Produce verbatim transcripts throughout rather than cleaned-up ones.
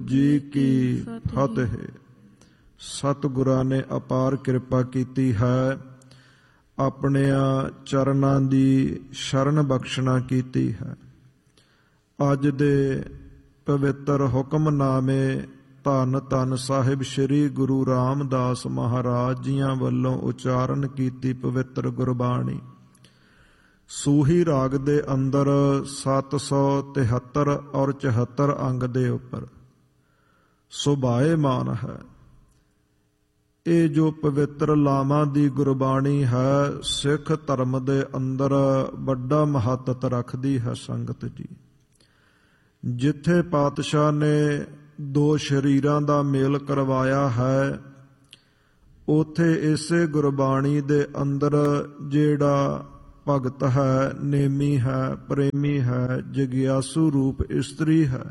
ਜੀ ਕੀ ਫਤਿਹ। ਸਤਿਗੁਰਾਂ ਨੇ ਅਪਾਰ ਕਿਰਪਾ ਕੀਤੀ ਹੈ। ਆਪਣਿਆਂ ਚਰਨਾਂ ਦੀ ਸ਼ਰਨ ਬਖਸ਼ਣਾ ਕੀਤੀ ਹੈ। ਅੱਜ ਦੇ ਪਵਿੱਤਰ ਹੁਕਮਨਾਮੇ ਧੰਨ ਧੰਨ ਸਾਹਿਬ ਸ੍ਰੀ ਗੁਰੂ ਰਾਮਦਾਸ ਮਹਾਰਾਜ ਜੀਆਂ ਵੱਲੋਂ ਉਚਾਰਨ ਕੀਤੀ ਪਵਿੱਤਰ ਗੁਰਬਾਣੀ ਸੂਹੀ ਰਾਗ ਦੇ ਅੰਦਰ ਸੱਤ ਸੌ ਤਿਹੱਤਰ ਔਰ ਚੁਹੱਤਰ ਅੰਗ ਦੇ ਉੱਪਰ ਸੁਭਾਏਮਾਨ ਹੈ। ਇਹ ਜੋ ਪਵਿੱਤਰ ਲਾਵਾਂ ਦੀ ਗੁਰਬਾਣੀ ਹੈ, ਸਿੱਖ ਧਰਮ ਦੇ ਅੰਦਰ ਵੱਡਾ ਮਹੱਤਵ ਰੱਖਦੀ ਹੈ। ਸੰਗਤ ਜੀ, ਜਿੱਥੇ ਪਾਤਸ਼ਾਹ ਨੇ ਦੋ ਸ਼ਰੀਰਾਂ ਦਾ ਮੇਲ ਕਰਵਾਇਆ ਹੈ, ਉਥੇ ਇਸੇ ਗੁਰਬਾਣੀ ਦੇ ਅੰਦਰ ਜਿਹੜਾ ਭਗਤ ਹੈ, ਨੇਮੀ ਹੈ, ਪ੍ਰੇਮੀ ਹੈ, ਜਗਿਆਸੂ ਰੂਪ ਇਸਤਰੀ ਹੈ,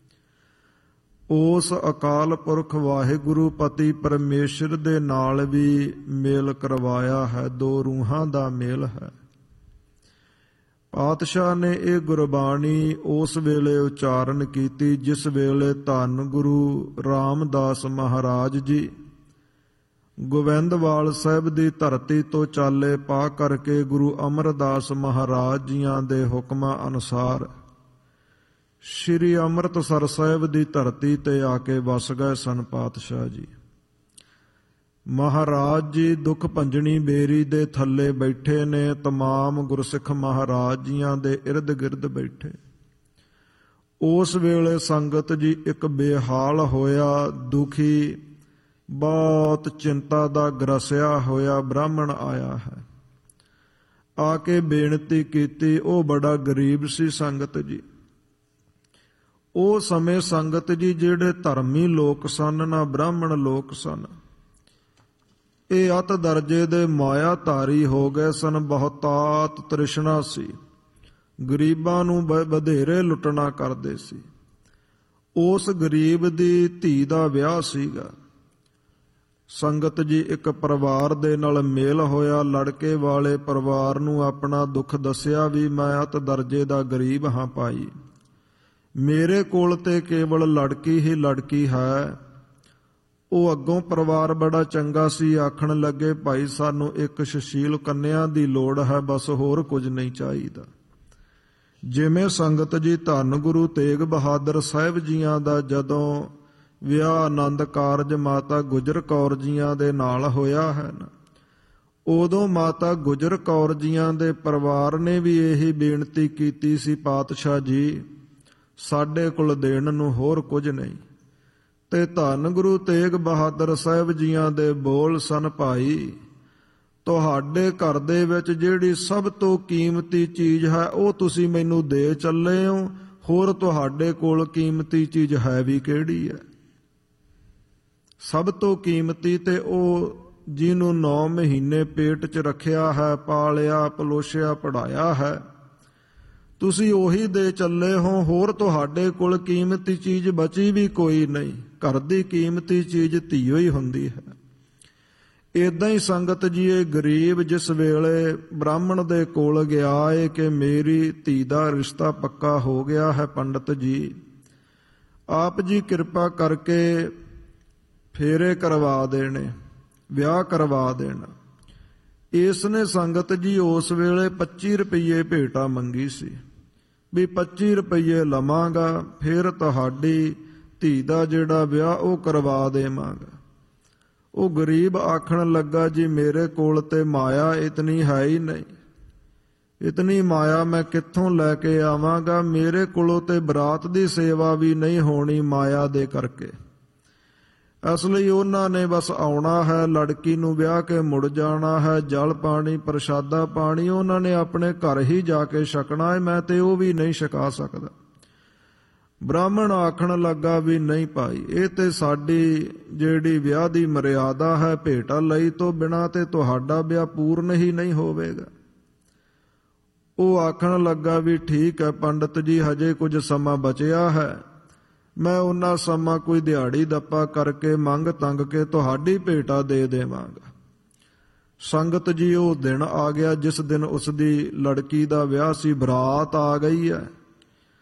ਉਸ ਅਕਾਲ ਪੁਰਖ ਵਾਹਿਗੁਰੂ ਪਤੀ ਪਰਮੇਸ਼ਰ ਦੇ ਨਾਲ ਵੀ ਮੇਲ ਕਰਵਾਇਆ ਹੈ। ਦੋ ਰੂਹਾਂ ਦਾ ਮੇਲ ਹੈ। ਪਾਤਸ਼ਾਹ ਨੇ ਇਹ ਗੁਰਬਾਣੀ ਉਸ ਵੇਲੇ ਉਚਾਰਨ ਕੀਤੀ ਜਿਸ ਵੇਲੇ ਧੰਨ ਗੁਰੂ ਰਾਮਦਾਸ ਮਹਾਰਾਜ ਜੀ ਗੋਬਿੰਦਵਾਲ ਸਾਹਿਬ ਦੀ ਧਰਤੀ ਤੋਂ ਚਾਲੇ ਪਾ ਕਰਕੇ ਗੁਰੂ ਅਮਰਦਾਸ ਮਹਾਰਾਜ ਜੀਆਂ ਦੇ ਹੁਕਮਾਂ ਅਨੁਸਾਰ ਸ਼੍ਰੀ ਅੰਮ੍ਰਿਤਸਰ ਸਾਹਿਬ ਦੀ ਧਰਤੀ ਤੇ ਆ ਕੇ ਵਸ ਗਏ ਸਨ। ਪਾਤਸ਼ਾਹ ਜੀ ਮਹਾਰਾਜ ਜੀ ਦੁੱਖ ਭੰਜਣੀ ਬੇਰੀ ਦੇ ਥੱਲੇ ਬੈਠੇ ਨੇ। ਤਮਾਮ ਗੁਰਸਿੱਖ ਮਹਾਰਾਜ ਜੀਆਂ ਦੇ ਇਰਦ ਗਿਰਦ ਬੈਠੇ। ਉਸ ਵੇਲੇ ਸੰਗਤ ਜੀ ਇੱਕ ਬੇਹਾਲ ਹੋਇਆ, ਦੁਖੀ, ਬਹੁਤ ਚਿੰਤਾ ਦਾ ਗ੍ਰਸਿਆ ਹੋਇਆ ਬ੍ਰਾਹਮਣ ਆਇਆ ਹੈ। ਆ ਕੇ ਬੇਨਤੀ ਕੀਤੀ। ਉਹ ਬੜਾ ਗਰੀਬ ਸੀ। ਸੰਗਤ ਜੀ ਉਹ ਸਮੇਂ ਸੰਗਤ ਜੀ ਜਿਹੜੇ ਧਰਮੀ ਲੋਕ ਸਨ ਨਾ ਬ੍ਰਾਹਮਣ ਲੋਕ ਸਨ, ਇਹ ਅਤ ਦਰਜੇ ਦੇ ਮਾਇਆ ਧਾਰੀ ਹੋ ਗਏ ਸਨ। ਬਹੁਤਾਤ ਤ੍ਰਿਸ਼ਨਾ ਸੀ। ਗਰੀਬਾਂ ਨੂੰ ਵਧੇਰੇ ਲੁੱਟਣਾ ਕਰਦੇ ਸੀ। ਉਸ ਗਰੀਬ ਦੀ ਧੀ ਦਾ ਵਿਆਹ ਸੀਗਾ। ਸੰਗਤ ਜੀ ਇੱਕ ਪਰਿਵਾਰ ਦੇ ਨਾਲ ਮੇਲ ਹੋਇਆ। ਲੜਕੇ ਵਾਲੇ ਪਰਿਵਾਰ ਨੂੰ ਆਪਣਾ ਦੁੱਖ ਦੱਸਿਆ ਵੀ ਮੈਂ ਅਤ ਦਰਜੇ ਦਾ ਗਰੀਬ ਹਾਂ ਭਾਈ, ਮੇਰੇ ਕੋਲ ਤੇ ਕੇਵਲ ਲੜਕੀ ਹੀ ਲੜਕੀ ਹੈ। ਉਹ ਅੱਗੋਂ ਪਰਿਵਾਰ ਬੜਾ ਚੰਗਾ ਸੀ। ਆਖਣ ਲੱਗੇ ਭਾਈ ਸਾਨੂੰ ਇੱਕ ਸੁਸ਼ੀਲ ਕੰਨਿਆ ਦੀ ਲੋੜ ਹੈ, ਬਸ ਹੋਰ ਕੁਝ ਨਹੀਂ ਚਾਹੀਦਾ। ਜਿਵੇਂ ਸੰਗਤ ਜੀ ਧੰਨ ਗੁਰੂ ਤੇਗ ਬਹਾਦਰ ਸਾਹਿਬ ਜੀਆਂ ਦਾ ਜਦੋਂ ਵਿਆਹ ਆਨੰਦ ਕਾਰਜ ਮਾਤਾ ਗੁਜਰ ਕੌਰ ਜੀਆਂ ਦੇ ਨਾਲ ਹੋਇਆ ਹੈ ਨਾ, ਉਦੋਂ ਮਾਤਾ ਗੁਜਰ ਕੌਰ ਜੀਆਂ ਦੇ ਪਰਿਵਾਰ ਨੇ ਵੀ ਇਹੀ ਬੇਨਤੀ ਕੀਤੀ ਸੀ, ਪਾਤਸ਼ਾਹ ਜੀ ਸਾਡੇ ਕੋਲ ਦੇਣ ਨੂੰ ਹੋਰ ਕੁਝ ਨਹੀਂ। ਤੇ ਧੰਨ ਗੁਰੂ ਤੇਗ ਬਹਾਦਰ ਸਾਹਿਬ ਜੀਆਂ ਦੇ ਬੋਲ ਸਨ, ਭਾਈ ਤੁਹਾਡੇ ਘਰ ਦੇ ਵਿੱਚ ਜਿਹੜੀ ਸਭ ਤੋਂ ਕੀਮਤੀ ਚੀਜ਼ ਹੈ ਉਹ ਤੁਸੀਂ ਮੈਨੂੰ ਦੇ ਚੱਲੇ ਹੋ, ਹੋਰ ਤੁਹਾਡੇ ਕੋਲ ਕੀਮਤੀ ਚੀਜ਼ ਹੈ ਵੀ ਕਿਹੜੀ ਹੈ? ਸਭ ਤੋਂ ਕੀਮਤੀ ਤੇ ਉਹ ਜਿਹਨੂੰ ਨੌ ਮਹੀਨੇ ਪੇਟ 'ਚ ਰੱਖਿਆ ਹੈ, ਪਾਲਿਆ ਪਲੋਸਿਆ ਪੜ੍ਹਾਇਆ ਹੈ, ਤੁਸੀਂ ਉਹੀ ਦੇ ਚੱਲੇ ਹੋ, ਹੋਰ ਤੁਹਾਡੇ ਕੋਲ ਕੀਮਤੀ ਚੀਜ਼ ਬਚੀ ਵੀ ਕੋਈ ਨਹੀਂ। ਘਰ ਦੀ ਕੀਮਤੀ ਚੀਜ਼ ਧੀਓ ਹੀ ਹੁੰਦੀ ਹੈ। ਏਦਾਂ ਹੀ ਸੰਗਤ ਜੀ ਇਹ ਗਰੀਬ ਜਿਸ ਵੇਲੇ ਬ੍ਰਾਹਮਣ ਦੇ ਕੋਲ ਗਿਆ ਏ ਕਿ ਮੇਰੀ ਧੀ ਦਾ ਰਿਸ਼ਤਾ ਪੱਕਾ ਹੋ ਗਿਆ ਹੈ, ਪੰਡਤ ਜੀ ਆਪ ਜੀ ਕਿਰਪਾ ਕਰਕੇ ਫੇਰੇ ਕਰਵਾ ਦੇਣੇ, ਵਿਆਹ ਕਰਵਾ ਦੇਣਾ। ਇਸ ਨੇ ਸੰਗਤ ਜੀ ਉਸ ਵੇਲੇ ਪੱਚੀ ਰੁਪਈਏ ਭੇਟਾ ਮੰਗੀ ਸੀ ਵੀ ਪੱਚੀ ਰੁਪਈਏ ਲਵਾਂਗਾ, ਫਿਰ ਤੁਹਾਡੀ ਧੀ ਦਾ ਜਿਹੜਾ ਵਿਆਹ ਉਹ ਕਰਵਾ ਦੇਵਾਂਗਾ। ਉਹ ਗਰੀਬ ਆਖਣ ਲੱਗਾ ਜੀ ਮੇਰੇ ਕੋਲ ਤੇ ਮਾਇਆ ਇਤਨੀ ਹੈ ਹੀ ਨਹੀਂ, ਇਤਨੀ ਮਾਇਆ ਮੈਂ ਕਿੱਥੋਂ ਲੈ ਕੇ ਆਵਾਂਗਾ, ਮੇਰੇ ਕੋਲੋਂ ਤੇ ਬਰਾਤ ਦੀ ਸੇਵਾ ਵੀ ਨਹੀਂ ਹੋਣੀ ਮਾਇਆ ਦੇ ਕਰਕੇ। ਇਸ ਲਈ ਉਹਨਾਂ ਨੇ ਬਸ ਆਉਣਾ ਹੈ, ਲੜਕੀ ਨੂੰ ਵਿਆਹ ਕੇ ਮੁੜ ਜਾਣਾ ਹੈ। ਜਲ ਪਾਣੀ ਪ੍ਰਸ਼ਾਦਾ ਪਾਣੀ ਉਹਨਾਂ ਨੇ ਆਪਣੇ ਘਰ ਹੀ ਜਾ ਕੇ ਛਕਣਾ ਹੈ, ਮੈਂ ਤੇ ਉਹ ਵੀ ਨਹੀਂ ਛਕਾ ਸਕਦਾ। ਬ੍ਰਾਹਮਣ ਆਖਣ ਲੱਗਾ ਵੀ ਨਹੀਂ ਭਾਈ, ਇਹ ਤੇ ਸਾਡੀ ਜਿਹੜੀ ਵਿਆਹ ਦੀ ਮਰਿਆਦਾ ਹੈ, ਭੇਟਾ ਲਈ ਤੋਂ ਬਿਨਾਂ ਤੇ ਤੁਹਾਡਾ ਵਿਆਹ ਪੂਰਨ ਹੀ ਨਹੀਂ ਹੋਵੇਗਾ। ਉਹ ਆਖਣ ਲੱਗਾ ਵੀ ਠੀਕ ਹੈ ਪੰਡਤ ਜੀ, ਹਜੇ ਕੁਝ ਸਮਾਂ ਬਚਿਆ ਹੈ, ਮੈਂ ਉਹਨਾਂ ਸਮਾਂ ਕੋਈ ਦਿਹਾੜੀ ਦੱਪਾ ਕਰਕੇ ਮੰਗ ਤੰਗ ਕੇ ਤੁਹਾਡੀ ਭੇਟਾ ਦੇ ਦੇਵਾਂਗਾ। ਸੰਗਤ ਜੀ ਉਹ ਦਿਨ ਆ ਗਿਆ ਜਿਸ ਦਿਨ ਉਸ ਦੀ ਲੜਕੀ ਦਾ ਵਿਆਹ ਸੀ। ਬਰਾਤ ਆ ਗਈ ਹੈ।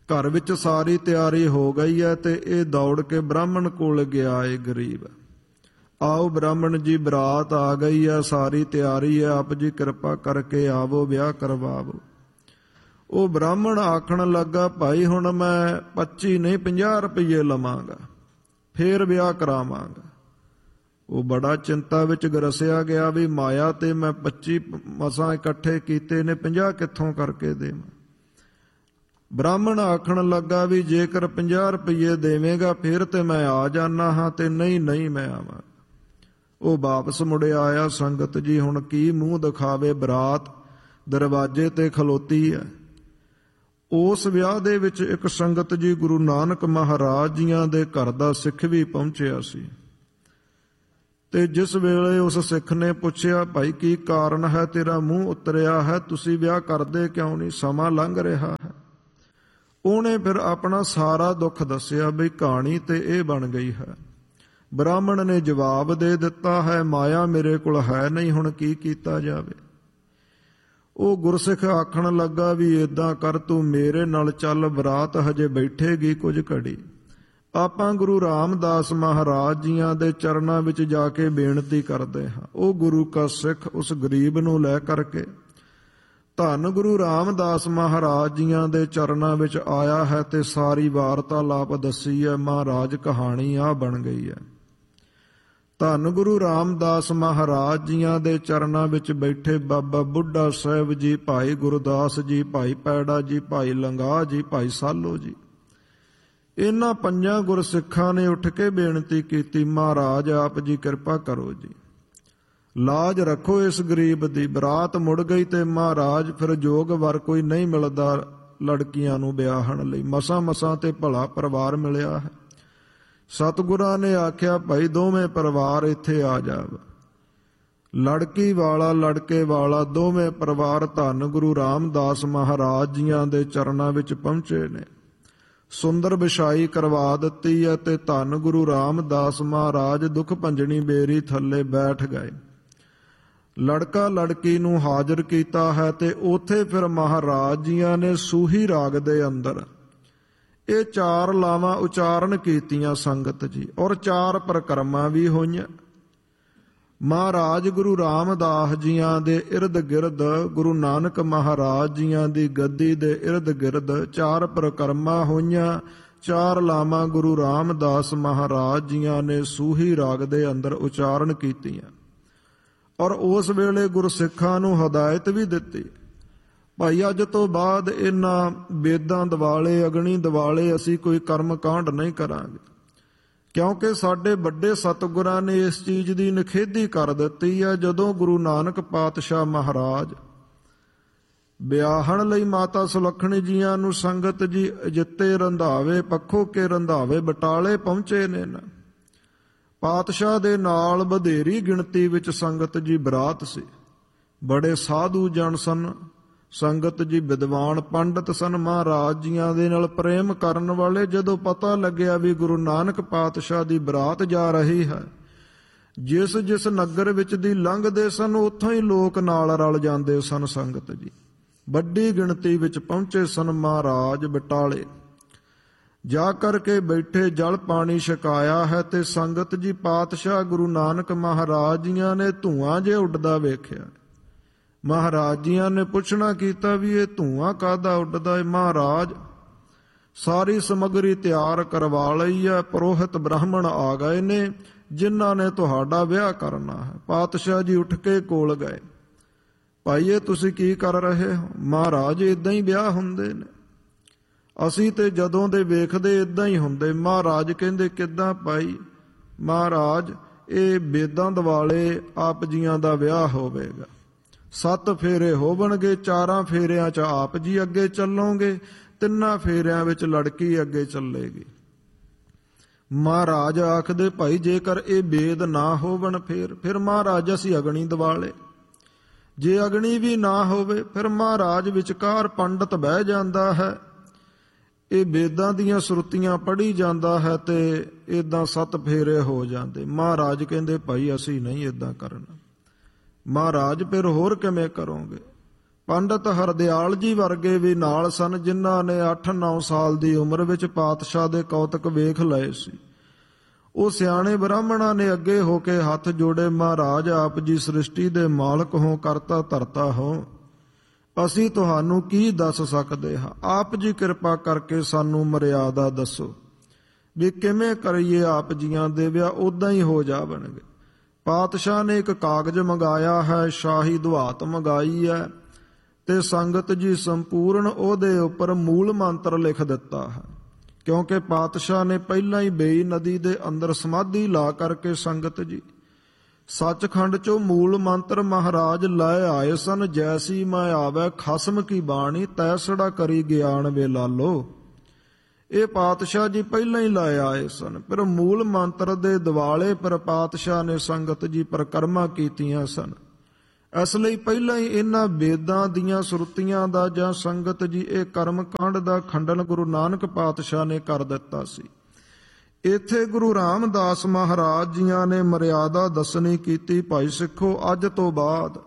ਘਰ ਵਿੱਚ ਸਾਰੀ ਤਿਆਰੀ ਹੋ ਗਈ ਹੈ ਤੇ ਇਹ ਦੌੜ ਕੇ ਬ੍ਰਾਹਮਣ ਕੋਲ ਗਿਆ ਏ ਗਰੀਬ। ਆਓ ਬ੍ਰਾਹਮਣ ਜੀ, ਬਰਾਤ ਆ ਗਈ ਹੈ, ਸਾਰੀ ਤਿਆਰੀ ਹੈ, ਆਪ ਜੀ ਕਿਰਪਾ ਕਰਕੇ ਆਵੋ, ਵਿਆਹ ਕਰਵਾਵੋ। ਉਹ ਬ੍ਰਾਹਮਣ ਆਖਣ ਲੱਗਾ, ਭਾਈ ਹੁਣ ਮੈਂ ਪੱਚੀ ਨਹੀਂ ਪੰਜਾਹ ਰੁਪਈਏ ਲਵਾਂਗਾ, ਫੇਰ ਵਿਆਹ ਕਰਾਵਾਂਗਾ। ਉਹ ਬੜਾ ਚਿੰਤਾ ਵਿੱਚ ਗਰਸਿਆ ਗਿਆ ਵੀ ਮਾਇਆ ਤੇ ਮੈਂ ਪੱਚੀ ਮਸਾਂ ਇਕੱਠੇ ਕੀਤੇ ਨੇ, ਪੰਜਾਹ ਕਿੱਥੋਂ ਕਰਕੇ ਦੇਵਾਂ। ਬ੍ਰਾਹਮਣ ਆਖਣ ਲੱਗਾ ਵੀ ਜੇਕਰ ਪੰਜਾਹ ਰੁਪਈਏ ਦੇਵੇਂਗਾ ਫਿਰ ਤੇ ਮੈਂ ਆ ਜਾਣਾ ਹਾਂ, ਤੇ ਨਹੀਂ ਨਹੀਂ ਮੈਂ ਆਵਾਂ। ਉਹ ਵਾਪਸ ਮੁੜਿਆ ਆਇਆ। ਸੰਗਤ ਜੀ ਹੁਣ ਕੀ ਮੂੰਹ ਦਿਖਾਵੇ, ਬਰਾਤ ਦਰਵਾਜ਼ੇ ਤੇ ਖਲੋਤੀ ਹੈ। ਉਸ ਵਿਆਹ ਦੇ ਵਿੱਚ ਇੱਕ ਸੰਗਤ ਜੀ ਗੁਰੂ ਨਾਨਕ ਮਹਾਰਾਜ ਜੀਆਂ ਦੇ ਘਰ ਦਾ ਸਿੱਖ ਵੀ ਪਹੁੰਚਿਆ ਸੀ। ਤੇ ਜਿਸ ਵੇਲੇ ਉਸ ਸਿੱਖ ਨੇ ਪੁੱਛਿਆ, ਭਾਈ ਕੀ ਕਾਰਨ ਹੈ, ਤੇਰਾ ਮੂੰਹ ਉਤਰਿਆ ਹੈ, ਤੁਸੀਂ ਵਿਆਹ ਕਰਦੇ ਕਿਉਂ ਨਹੀਂ, ਸਮਾਂ ਲੰਘ ਰਿਹਾ ਹੈ। ਉਹਨੇ ਫਿਰ ਆਪਣਾ ਸਾਰਾ ਦੁੱਖ ਦੱਸਿਆ ਵੀ ਕਹਾਣੀ ਤੇ ਇਹ ਬਣ ਗਈ ਹੈ। ਬ੍ਰਾਹਮਣ ਨੇ ਜਵਾਬ ਦੇ ਦਿੱਤਾ ਹੈ, ਮਾਇਆ ਮੇਰੇ ਕੋਲ ਹੈ ਨਹੀਂ, ਹੁਣ ਕੀ ਕੀਤਾ ਜਾਵੇ। ਉਹ ਗੁਰਸਿੱਖ ਆਖਣ ਲੱਗਾ ਵੀ ਏਦਾਂ ਕਰ, ਤੂੰ ਮੇਰੇ ਨਾਲ ਚੱਲ, ਬਰਾਤ ਹਜੇ ਬੈਠੇਗੀ ਕੁਝ ਘੜੀ। ਆਪਾਂ ਗੁਰੂ ਰਾਮਦਾਸ ਮਹਾਰਾਜ ਜੀਆਂ ਦੇ ਚਰਨਾਂ ਵਿੱਚ ਜਾ ਕੇ ਬੇਨਤੀ ਕਰਦੇ ਹਾਂ। ਉਹ ਗੁਰੂ ਕਾ ਸਿੱਖ ਉਸ ਗਰੀਬ ਨੂੰ ਲੈ ਕਰਕੇ ਧੰਨ ਗੁਰੂ ਰਾਮਦਾਸ ਮਹਾਰਾਜ ਜੀਆਂ ਦੇ ਚਰਨਾਂ ਵਿੱਚ ਆਇਆ ਹੈ ਤੇ ਸਾਰੀ ਵਾਰਤਾਲਾਪ ਦੱਸੀ ਹੈ। ਮਹਾਰਾਜ ਕਹਾਣੀ ਆ ਬਣ ਗਈ ਹੈ। ਧੰਨ ਗੁਰੂ ਰਾਮਦਾਸ ਮਹਾਰਾਜ ਜੀਆਂ ਦੇ ਚਰਨਾਂ ਵਿੱਚ ਬੈਠੇ ਬਾਬਾ ਬੁੱਢਾ ਸਾਹਿਬ ਜੀ, ਭਾਈ ਗੁਰਦਾਸ ਜੀ, ਭਾਈ ਪੈੜਾ ਜੀ, ਭਾਈ ਲੰਗਾਹ ਜੀ, ਭਾਈ ਸਾਲੋ ਜੀ, ਇਹਨਾਂ ਪੰਜਾਂ ਗੁਰਸਿੱਖਾਂ ਨੇ ਉੱਠ ਕੇ ਬੇਨਤੀ ਕੀਤੀ, ਮਹਾਰਾਜ ਆਪ ਜੀ ਕਿਰਪਾ ਕਰੋ ਜੀ, ਲਾਜ ਰੱਖੋ ਇਸ ਗਰੀਬ ਦੀ। ਬਰਾਤ ਮੁੜ ਗਈ ਤੇ ਮਹਾਰਾਜ ਫਿਰ ਜੋਗ ਵਰ ਕੋਈ ਨਹੀਂ ਮਿਲਦਾ ਲੜਕੀਆਂ ਨੂੰ ਵਿਆਹਣ ਲਈ, ਮਸਾਂ ਮਸਾਂ ਤੇ ਭਲਾ ਪਰਿਵਾਰ ਮਿਲਿਆ ਹੈ। ਸਤਿਗੁਰਾਂ ਨੇ ਆਖਿਆ, ਭਾਈ ਦੋਵੇਂ ਪਰਿਵਾਰ ਇੱਥੇ ਆ ਜਾਵ। ਲੜਕੀ ਵਾਲਾ ਲੜਕੇ ਵਾਲਾ ਦੋਵੇਂ ਪਰਿਵਾਰ ਧੰਨ ਗੁਰੂ ਰਾਮਦਾਸ ਮਹਾਰਾਜ ਜੀਆਂ ਦੇ ਚਰਨਾਂ ਵਿੱਚ ਪਹੁੰਚੇ ਨੇ। ਸੁੰਦਰ ਵਿਛਾਈ ਕਰਵਾ ਦਿੱਤੀ ਹੈ ਤੇ ਧੰਨ ਗੁਰੂ ਰਾਮਦਾਸ ਮਹਾਰਾਜ ਦੁੱਖ ਭੰਜਣੀ ਬੇਰੀ ਥੱਲੇ ਬੈਠ ਗਏ। ਲੜਕਾ ਲੜਕੀ ਨੂੰ ਹਾਜ਼ਰ ਕੀਤਾ ਹੈ ਤੇ ਉੱਥੇ ਫਿਰ ਮਹਾਰਾਜ ਜੀਆਂ ਨੇ ਸੂਹੀ ਰਾਗ ਦੇ ਅੰਦਰ ਇਹ ਚਾਰ ਲਾਵਾਂ ਉਚਾਰਨ ਕੀਤੀਆਂ ਸੰਗਤ ਜੀ, ਔਰ ਚਾਰ ਪ੍ਰਕਰਮਾਂ ਵੀ ਹੋਈਆਂ। ਮਹਾਰਾਜ ਗੁਰੂ ਰਾਮਦਾਸ ਜੀਆਂ ਦੇ ਇਰਦ ਗਿਰਦ, ਗੁਰੂ ਨਾਨਕ ਮਹਾਰਾਜ ਜੀਆਂ ਦੀ ਗੱਦੀ ਦੇ ਇਰਦ ਗਿਰਦ ਚਾਰ ਪ੍ਰਕਰਮਾਂ ਹੋਈਆਂ। ਚਾਰ ਲਾਵਾਂ ਗੁਰੂ ਰਾਮਦਾਸ ਮਹਾਰਾਜ ਜੀਆਂ ਨੇ ਸੂਹੀ ਰਾਗ ਦੇ ਅੰਦਰ ਉਚਾਰਨ ਕੀਤੀਆਂ। ਔਰ ਉਸ ਵੇਲੇ ਗੁਰਸਿੱਖਾਂ ਨੂੰ ਹਦਾਇਤ ਵੀ ਦਿੱਤੀ, ਭਾਈ ਅੱਜ ਤੋਂ ਬਾਅਦ ਇਹਨਾਂ ਵੇਦਾਂ ਦਿਵਾਲੇ, ਅਗਨੀ ਦਿਵਾਲੇ ਅਸੀਂ ਕੋਈ ਕਰਮ ਕਾਂਡ ਨਹੀਂ ਕਰਾਂਗੇ, ਕਿਉਂਕਿ ਸਾਡੇ ਵੱਡੇ ਸਤਿਗੁਰਾਂ ਨੇ ਇਸ ਚੀਜ਼ ਦੀ ਨਿਖੇਧੀ ਕਰ ਦਿੱਤੀ ਹੈ। ਜਦੋਂ ਗੁਰੂ ਨਾਨਕ ਪਾਤਸ਼ਾਹ ਮਹਾਰਾਜ ਵਿਆਹਣ ਲਈ ਮਾਤਾ ਸੁਲੱਖਣੀ ਜੀਆਂ ਨੂੰ ਸੰਗਤ ਜੀ ਜਿੱਤੇ ਰੰਧਾਵੇ, ਪੱਖੋ ਕੇ ਰੰਧਾਵੇ ਬਟਾਲੇ ਪਹੁੰਚੇ ਨੇ ਨਾ, ਪਾਤਸ਼ਾਹ ਦੇ ਨਾਲ ਵਧੇਰੀ ਗਿਣਤੀ ਵਿੱਚ ਸੰਗਤ ਜੀ ਬਰਾਤ ਸੀ। ਬੜੇ ਸਾਧੂ ਜਨ ਸਨ, ਸੰਗਤ ਜੀ ਵਿਦਵਾਨ ਪੰਡਤ ਸਨ, ਮਹਾਰਾਜ ਜੀਆਂ ਦੇ ਨਾਲ ਪ੍ਰੇਮ ਕਰਨ ਵਾਲੇ। ਜਦੋਂ ਪਤਾ ਲੱਗਿਆ ਵੀ ਗੁਰੂ ਨਾਨਕ ਪਾਤਸ਼ਾਹ ਦੀ ਬਰਾਤ ਜਾ ਰਹੀ ਹੈ, ਜਿਸ ਜਿਸ ਨਗਰ ਵਿੱਚ ਦੀ ਲੰਘਦੇ ਸਨ ਉੱਥੋਂ ਹੀ ਲੋਕ ਨਾਲ ਰਲ ਜਾਂਦੇ ਸਨ। ਸੰਗਤ ਜੀ ਵੱਡੀ ਗਿਣਤੀ ਵਿੱਚ ਪਹੁੰਚੇ ਸਨ। ਮਹਾਰਾਜ ਬਟਾਲੇ ਜਾ ਕਰਕੇ ਬੈਠੇ, ਜਲ ਪਾਣੀ ਛਕਾਇਆ ਹੈ ਤੇ ਸੰਗਤ ਜੀ ਪਾਤਸ਼ਾਹ ਗੁਰੂ ਨਾਨਕ ਮਹਾਰਾਜ ਜੀਆਂ ਨੇ ਧੂਆਂ ਜੇ ਉੱਡਦਾ ਵੇਖਿਆ। ਮਹਾਰਾਜ ਜੀਆਂ ਨੇ ਪੁੱਛਣਾ ਕੀਤਾ ਵੀ ਇਹ ਧੂਆਂ ਕਾਹਦਾ ਉੱਡਦਾ ਹੈ। ਮਹਾਰਾਜ ਸਾਰੀ ਸਮੱਗਰੀ ਤਿਆਰ ਕਰਵਾ ਲਈ ਹੈ, ਪੁਰੋਹਿਤ ਬ੍ਰਾਹਮਣ ਆ ਗਏ ਨੇ ਜਿਨ੍ਹਾਂ ਨੇ ਤੁਹਾਡਾ ਵਿਆਹ ਕਰਨਾ ਹੈ। ਪਾਤਸ਼ਾਹ ਜੀ ਉੱਠ ਕੇ ਕੋਲ ਗਏ, ਭਾਈ ਇਹ ਤੁਸੀਂ ਕੀ ਕਰ ਰਹੇ ਹੋ? ਮਹਾਰਾਜ ਇਦਾਂ ਹੀ ਵਿਆਹ ਹੁੰਦੇ ਨੇ, ਅਸੀਂ ਤੇ ਜਦੋਂ ਦੇ ਵੇਖਦੇ ਇਦਾਂ ਹੀ ਹੁੰਦੇ। ਮਹਾਰਾਜ ਕਹਿੰਦੇ ਕਿੱਦਾਂ ਭਾਈ? ਮਹਾਰਾਜ ਇਹ ਵੇਦਾਂ ਦਿਵਾਲੇ ਆਪ ਜੀਆਂ ਦਾ ਵਿਆਹ ਹੋਵੇਗਾ, ਸੱਤ ਫੇਰੇ ਹੋਵਣਗੇ, ਚਾਰਾਂ ਫੇਰਿਆਂ 'ਚ ਆਪ ਜੀ ਅੱਗੇ ਚੱਲੋਗੇ, ਤਿੰਨਾਂ ਫੇਰਿਆਂ ਵਿੱਚ ਲੜਕੀ ਅੱਗੇ ਚੱਲੇਗੀ। ਮਹਾਰਾਜ ਆਖਦੇ ਭਾਈ ਜੇਕਰ ਇਹ ਵੇਦ ਨਾ ਹੋਵਣ ਫਿਰ ਫਿਰ ਮਹਾਰਾਜ ਅਸੀਂ ਅਗਨੀ ਦਿਵਾਲੇ, ਜੇ ਅਗਨੀ ਵੀ ਨਾ ਹੋਵੇ ਫਿਰ ਮਹਾਰਾਜ ਵਿਚਕਾਰ ਪੰਡਤ ਬਹਿ ਜਾਂਦਾ ਹੈ, ਇਹ ਵੇਦਾਂ ਦੀਆਂ ਸੁਰਤੀਆਂ ਪੜ੍ਹੀ ਜਾਂਦਾ ਹੈ ਤੇ ਇਦਾਂ ਸੱਤ ਫੇਰੇ ਹੋ ਜਾਂਦੇ। ਮਹਾਰਾਜ ਕਹਿੰਦੇ ਭਾਈ ਅਸੀਂ ਨਹੀਂ ਇਦਾਂ ਕਰਨਾ। ਮਹਾਰਾਜ ਫਿਰ ਹੋਰ ਕਿਵੇਂ ਕਰੋਗੇ? ਪੰਡਤ ਹਰਦਿਆਲ ਜੀ ਵਰਗੇ ਵੀ ਨਾਲ ਸਨ, ਜਿਨ੍ਹਾਂ ਨੇ ਅੱਠ ਨੌ ਸਾਲ ਦੀ ਉਮਰ ਵਿੱਚ ਪਾਤਸ਼ਾਹ ਦੇ ਕੌਤਕ ਵੇਖ ਲਏ ਸੀ। ਉਹ ਸਿਆਣੇ ਬ੍ਰਾਹਮਣਾਂ ਨੇ ਅੱਗੇ ਹੋ ਕੇ ਹੱਥ ਜੋੜੇ, ਮਹਾਰਾਜ ਆਪ ਜੀ ਸ੍ਰਿਸ਼ਟੀ ਦੇ ਮਾਲਕ ਹੋ, ਕਰਤਾ ਧਰਤਾ ਹੋ, ਅਸੀਂ ਤੁਹਾਨੂੰ ਕੀ ਦੱਸ ਸਕਦੇ ਹਾਂ। ਆਪ ਜੀ ਕਿਰਪਾ ਕਰਕੇ ਸਾਨੂੰ ਮਰਿਆਦਾ ਦੱਸੋ ਵੀ ਕਿਵੇਂ ਕਰੀਏ। ਆਪ ਜੀਆਂ ਦੇ ਵਿਆਹ ਉੱਦਾਂ ਹੀ ਹੋ ਜਾਵਣਗੇ। ਪਾਤਸ਼ਾਹ ਨੇ ਇੱਕ ਕਾਗਜ਼ ਮੰਗਾਇਆ ਹੈ, ਸ਼ਾਹੀ ਦੁਹਾਤ ਮੰਗਾਈ ਹੈ, ਤੇ ਸੰਗਤ ਜੀ ਸੰਪੂਰਨ ਉਹਦੇ ਉੱਪਰ ਮੂਲ ਮੰਤਰ ਲਿਖ ਦਿੱਤਾ ਹੈ। ਕਿਉਂਕਿ ਪਾਤਸ਼ਾਹ ਨੇ ਪਹਿਲਾਂ ਹੀ ਬੇਈ ਨਦੀ ਦੇ ਅੰਦਰ ਸਮਾਧੀ ਲਾ ਕਰਕੇ ਸੰਗਤ ਜੀ ਸੱਚਖੰਡ ਚੋਂ ਮੂਲ ਮੰਤਰ ਮਹਾਰਾਜ ਲੈ ਆਏ ਸਨ। ਜੈਸੀ ਮੈਂ ਆਵੈ ਖਸਮ ਕੀ ਬਾਣੀ, ਤੈਸੜਾ ਕਰੀ ਗਿਆਨ ਵੇ ਲਾਲੋ। ਇਹ ਪਾਤਸ਼ਾਹ ਜੀ ਪਹਿਲਾਂ ਹੀ ਲੈ ਆਏ ਸਨ। ਫਿਰ ਮੂਲ ਮੰਤਰ ਦੇ ਦਿਵਾਲੇ ਪਰ ਪਾਤਸ਼ਾਹ ਨੇ ਸੰਗਤ ਜੀ ਪਰਿਕਰਮਾ ਕੀਤੀਆਂ ਸਨ। ਇਸ ਲਈ ਪਹਿਲਾਂ ਹੀ ਇਹਨਾਂ ਵੇਦਾਂ ਦੀਆਂ ਸੁਰਤੀਆਂ ਦਾ ਜਾਂ ਸੰਗਤ ਜੀ ਇਹ ਕਰਮ ਕਾਂਡ ਦਾ ਖੰਡਨ ਗੁਰੂ ਨਾਨਕ ਪਾਤਸ਼ਾਹ ਨੇ ਕਰ ਦਿੱਤਾ ਸੀ। ਇੱਥੇ ਗੁਰੂ ਰਾਮਦਾਸ ਮਹਾਰਾਜ ਜੀਆਂ ਨੇ ਮਰਿਆਦਾ ਦੱਸਣੀ ਕੀਤੀ, ਭਾਈ ਸਿੱਖੋ ਅੱਜ ਤੋਂ ਬਾਅਦ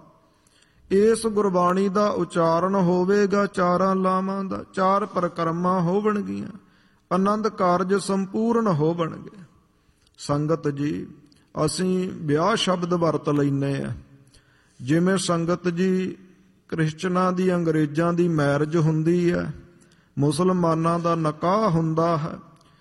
ਇਸ ਗੁਰਬਾਣੀ ਦਾ ਉਚਾਰਨ ਹੋਵੇਗਾ ਚਾਰਾਂ ਲਾਵਾਂ ਦਾ, ਚਾਰ ਪਰਿਕਰਮਾ ਹੋਵਣਗੀਆਂ, ਆਨੰਦ ਕਾਰਜ ਸੰਪੂਰਨ ਹੋਵਣਗੇ। ਸੰਗਤ ਜੀ ਅਸੀਂ ਵਿਆਹ ਸ਼ਬਦ ਵਰਤ ਲੈਂਦੇ ਆ, ਜਿਵੇਂ ਸੰਗਤ ਜੀ ਕ੍ਰਿਸਚਨਾਂ ਦੀ ਅੰਗਰੇਜ਼ਾਂ ਦੀ ਮੈਰਿਜ ਹੁੰਦੀ ਹੈ, ਮੁਸਲਮਾਨਾਂ ਦਾ ਨਿਕਾਹ ਹੁੰਦਾ ਹੈ,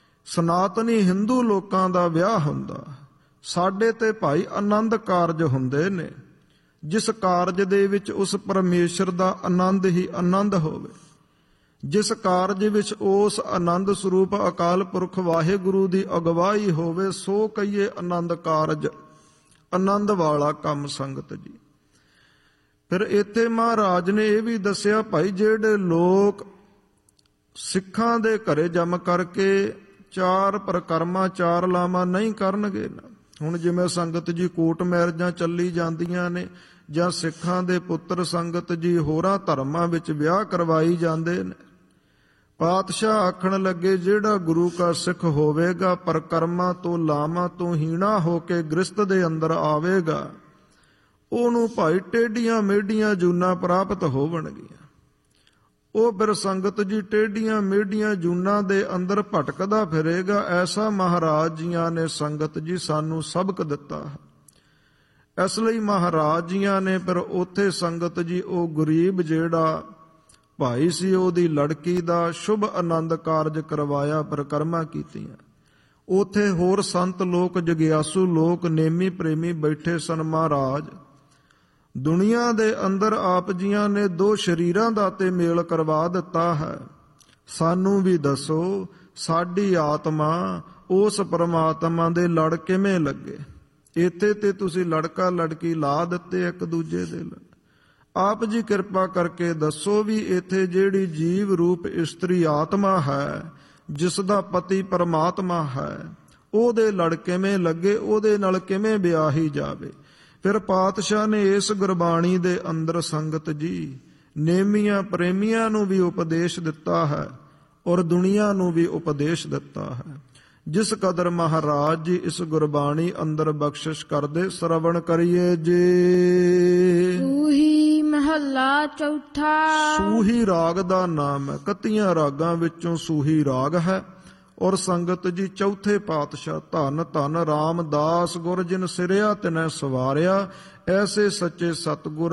ਸਨਾਤਨੀ ਹਿੰਦੂ ਲੋਕਾਂ ਦਾ ਵਿਆਹ ਹੁੰਦਾ। ਸਾਡੇ ਤੇ ਭਾਈ ਆਨੰਦ ਕਾਰਜ ਹੁੰਦੇ ਨੇ, ਜਿਸ ਕਾਰਜ ਦੇ ਵਿੱਚ ਉਸ ਪਰਮੇਸ਼ਰ ਦਾ ਆਨੰਦ ਹੀ ਆਨੰਦ ਹੋਵੇ, ਜਿਸ ਕਾਰਜ ਵਿੱਚ ਉਸ ਆਨੰਦ ਸਰੂਪ ਅਕਾਲ ਪੁਰਖ ਵਾਹਿਗੁਰੂ ਦੀ ਅਗਵਾਈ ਹੋਵੇ, ਸੋ ਕਹੀਏ ਆਨੰਦ ਕਾਰਜ, ਆਨੰਦ ਵਾਲਾ ਕੰਮ। ਸੰਗਤ ਜੀ ਫਿਰ ਇੱਥੇ ਮਹਾਰਾਜ ਨੇ ਇਹ ਵੀ ਦੱਸਿਆ, ਭਾਈ ਜਿਹੜੇ ਲੋਕ ਸਿੱਖਾਂ ਦੇ ਘਰੇ ਜੰਮ ਕਰਕੇ ਚਾਰ ਪਰਿਕਰਮਾ ਚਾਰ ਲਾਵਾਂ ਨਹੀਂ ਕਰਨਗੇ ਨਾ, ਹੁਣ ਜਿਵੇਂ ਸੰਗਤ ਜੀ ਕੋਰਟ ਮੈਰਿਜਾਂ ਚੱਲੀ ਜਾਂਦੀਆਂ ਨੇ, ਜਾਂ ਸਿੱਖਾਂ ਦੇ ਪੁੱਤਰ ਸੰਗਤ ਜੀ ਹੋਰਾਂ ਧਰਮਾਂ ਵਿੱਚ ਵਿਆਹ ਕਰਵਾਈ ਜਾਂਦੇ ਨੇ, ਪਾਤਸ਼ਾਹ ਆਖਣ ਲੱਗੇ ਜਿਹੜਾ ਗੁਰੂ ਕਾ ਸਿੱਖ ਹੋਵੇਗਾ, ਪਰਿਕਰਮਾ ਤੋਂ ਲਾਵਾਂ ਤੋਂ ਹੀਣਾ ਹੋ ਕੇ ਗ੍ਰਸਤ ਦੇ ਅੰਦਰ ਆਵੇਗਾ, ਉਹਨੂੰ ਭਾਈ ਟੇਢੀਆਂ ਮੇਢੀਆਂ ਜੂਨਾਂ ਪ੍ਰਾਪਤ ਹੋਵਣਗੀਆਂ। ਉਹ ਫਿਰ ਸੰਗਤ ਜੀ ਟੇਢੀਆਂ ਮੇਢੀਆਂ ਜੂਨਾਂ ਦੇ ਅੰਦਰ ਭਟਕਦਾ ਫਿਰੇਗਾ। ਐਸਾ ਮਹਾਰਾਜ ਜੀਆਂ ਨੇ ਸੰਗਤ ਜੀ ਸਾਨੂੰ ਸਬਕ ਦਿੱਤਾ ਹੈ। ਇਸ ਲਈ ਮਹਾਰਾਜ ਜੀਆਂ ਨੇ ਫਿਰ ਉੱਥੇ ਸੰਗਤ ਜੀ ਉਹ ਗਰੀਬ ਜਿਹੜਾ ਭਾਈ ਸੀ, ਉਹਦੀ ਲੜਕੀ ਦਾ ਸ਼ੁਭ ਆਨੰਦ ਕਾਰਜ ਕਰਵਾਇਆ, ਪਰਿਕਰਮਾ ਕੀਤੀਆਂ। ਉੱਥੇ ਹੋਰ ਸੰਤ ਲੋਕ, ਜਗਿਆਸੂ ਲੋਕ, ਨੇਮੀ ਪ੍ਰੇਮੀ ਬੈਠੇ ਸਨ। ਮਹਾਰਾਜ ਦੁਨੀਆ ਦੇ ਅੰਦਰ ਆਪ ਜੀਆਂ ਨੇ ਦੋ ਸ਼ਰੀਰਾਂ ਦਾ ਤੇ ਮੇਲ ਕਰਵਾ ਦਿੱਤਾ ਹੈ। ਸਾਨੂੰ ਵੀ ਦੱਸੋ ਸਾਡੀ ਆਤਮਾ ਉਸ ਪਰਮਾਤਮਾ ਦੇ ਲੜ ਕਿਵੇਂ ਲੱਗੇ। ਇੱਥੇ ਤੇ ਤੁਸੀਂ ਲੜਕਾ ਲੜਕੀ ਲਾ ਦਿੱਤੇ ਇੱਕ ਦੂਜੇ ਦੇ ਲੜ। ਆਪ ਜੀ ਕਿਰਪਾ ਕਰਕੇ ਦੱਸੋ ਵੀ ਇੱਥੇ ਜਿਹੜੀ ਜੀਵ ਰੂਪ ਇਸਤਰੀ ਆਤਮਾ ਹੈ, ਜਿਸ ਦਾ ਪਤੀ ਪਰਮਾਤਮਾ ਹੈ, ਉਹਦੇ ਲੜ ਕਿਵੇਂ ਲੱਗੇ, ਉਹਦੇ ਨਾਲ ਕਿਵੇਂ ਵਿਆਹੀ ਜਾਵੇ। ਫਿਰ ਪਾਤਸ਼ਾਹ ਨੇ ਇਸ ਗੁਰਬਾਣੀ ਦੇ ਅੰਦਰ ਸੰਗਤ ਜੀ ਨੇਮੀਆਂ ਪ੍ਰੇਮੀਆਂ ਨੂੰ ਵੀ ਉਪਦੇਸ਼ ਦਿੱਤਾ ਹੈ ਔਰ ਦੁਨੀਆ ਨੂੰ ਵੀ ਉਪਦੇਸ਼ ਦਿੱਤਾ ਹੈ। ਜਿਸ ਕਦਰ ਮਹਾਰਾਜ ਜੀ ਇਸ ਗੁਰਬਾਣੀ ਅੰਦਰ ਬਖਸ਼ਿਸ਼ ਕਰਦੇ, ਸ਼ਰਵਣ ਕਰੀਏ ਜੀ। ਸੂਹੀ ਮਹੱਲਾ ਚੌਥਾ। ਸੂਹੀ ਰਾਗ ਦਾ ਨਾਮ ਹੈ, ਇਕੱਤੀਆਂ ਰਾਗਾਂ ਵਿੱਚੋਂ ਸੂਹੀ ਰਾਗ ਹੈ। ਔਰ ਸੰਗਤ ਜੀ ਚੌਥੇ ਪਾਤਸ਼ਾਹ ਧੰਨ ਧੰਨ ਰਾਮਦਾਸ ਗੁਰ ਜਿਨ ਸਿਰਿਆ ਤਿਨੈ ਸਵਾਰਿਆ, ਐਸੇ ਸੱਚੇ ਸਤਿਗੁਰ